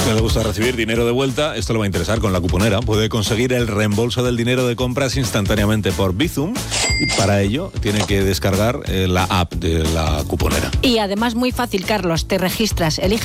que le gusta recibir dinero de vuelta, esto le va a interesar con la cuponera. Puede conseguir el reembolso del dinero de compras instantáneamente por Bizum y para ello tiene que descargar la app de la cuponera. Y además muy fácil, Carlos, te registras, eliges